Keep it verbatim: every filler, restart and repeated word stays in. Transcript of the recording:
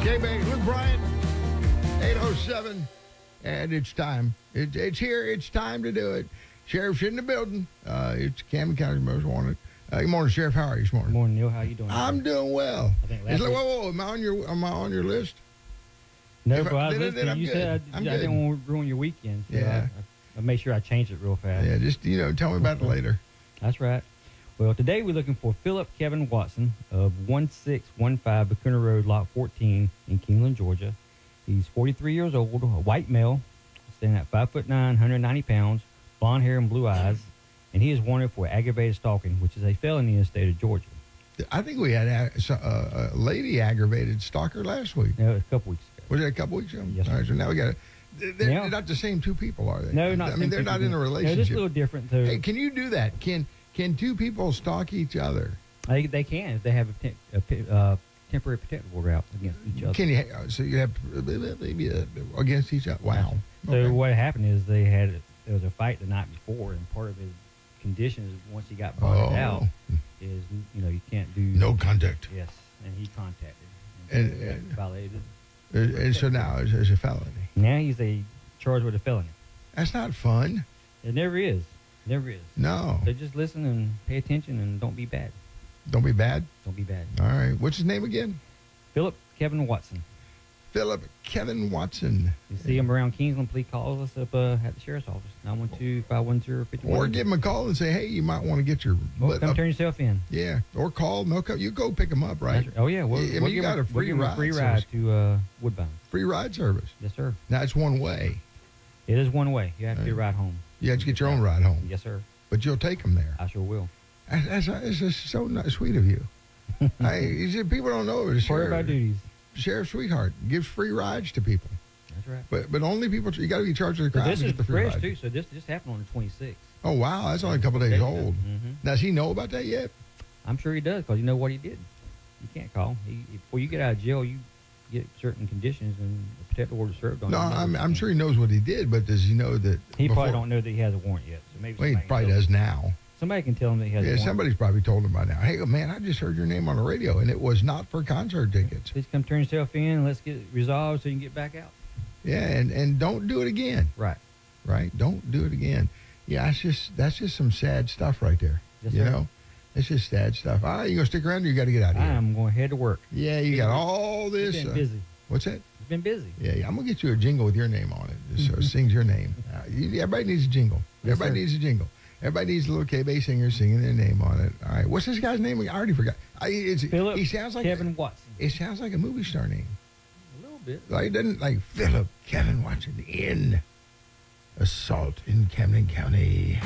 K-Base with Brian, eight oh seven, and it's time. It, it's here. It's time to do it. Sheriff's in the building. Uh, it's Camden County's most wanted. Uh, good morning, Sheriff. How are you this morning? Good morning, Neil. How you doing? I'm sir? doing well. I think It's last like, week- whoa, whoa, am I on your, am I on your list? No, if but I- I was then- then listening. I'm You good. said I, I'm I good. didn't want to ruin your weekend. So Yeah. I, I made sure I changed it real fast. Yeah, just, you know, tell me about it later. That's right. Well, today we're looking for Philip Kevin Watson of one six one five Bacuna Road, Lot fourteen in Keeneland, Georgia. He's forty-three years old, a white male, standing at five foot nine, one hundred ninety pounds, blonde hair and blue eyes, and he is wanted for aggravated stalking, which is a felony in the state of Georgia. I think we had a, so- uh, a lady aggravated stalker last week. No, a couple weeks ago. Was it a couple weeks ago? Yes, All right, sir. so now we got it. They're Yeah. not the same two people, are they? No, not I same mean, they're people. not in a No, relationship. just a little different. So Hey, can you do that? Can can two people stalk each other? they, they can if they have a, tem- a pe- uh, temporary protective order out against each other. Can you? uh, So you have maybe uh, against each other? Wow. So Okay. what happened is they had there was a fight the night before, and part of his conditions once he got bonded Oh. out is you know you can't do No contact. Yes, and he contacted And- and, so that and- violated. Uh, And so now it's, it's a felony. Now he's a charged with a felony. That's not fun. It never is, never is. No. So just listen and pay attention and don't be bad. Don't be bad. Don't be bad. All right. What's his name again? Philip Kevin Watson. Philip Kevin Watson. You see him around Kingsland, please call us up uh, at the sheriff's office, nine one two, five one zero, five one. Or give him a call and say, hey, you might want to get your Or butt come up. turn yourself in. Yeah. Or call. No, co- you go pick him up, right? That's- Oh yeah, we'll, I mean, we'll you give got him, a free we'll give him ride a free service. ride to uh, Woodbine. Free ride service. Yes, sir. Now it's one way. It is one way. You have to get a ride home. You have to get your own ride home. Yes, sir. But you'll take them there. I sure will. That's, that's, that's just so nice, sweet of you. I, you see, people don't know it. The Part of our sheriff, duties. sheriff sweetheart gives free rides to people. That's right. But but only people, you got to be charged with the So crime this to is get the free fresh ride. too. So this just happened on the twenty-sixth. Oh, wow. That's only a couple days old. Mm-hmm. Now, does he know about that yet? I'm sure he does because you know what he did. You can't call. He, before you get out of jail, you get certain conditions and a protective order served on No, you. I'm, I'm sure he knows what he did, but does he know that? He before- probably don't know that he has a warrant yet. So maybe Well, he somebody can probably tell does him. now. Somebody can tell him that he has a Yeah, warrant. somebody's probably told him by now. Hey, man, I just heard your name on the radio, and it was not for concert tickets. Please come turn yourself in and let's get it resolved so you can get back out. Yeah, and, and don't do it again, Right. right? Don't do it again. Yeah, that's just that's just some sad stuff right there. Yes, you sir. know, it's just sad stuff. All right, you gonna stick around, or you got to get out of I here? am going to head to work. Yeah, you got all It's this. been uh, busy. What's that? It's been busy. Yeah, yeah, I'm gonna get you a jingle with your name on it. So it sings your name. Uh, you, everybody needs a jingle. Yes, Everybody sir. needs a jingle. Everybody needs a little K-Bay singer singing their name on it. All right, what's this guy's name? I already forgot. I, it's, Philip he sounds like Kevin Watson. It sounds like a movie star name. A little bit. Like it doesn't like Philip Kevin Watson in Assault in Camden County.